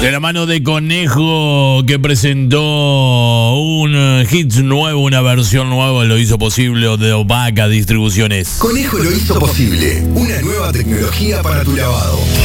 De la mano de Conejo, que presentó un hit nuevo, una versión nueva, lo hizo posible de Opaca Distribuciones. Conejo lo hizo posible, una nueva tecnología para tu lavado.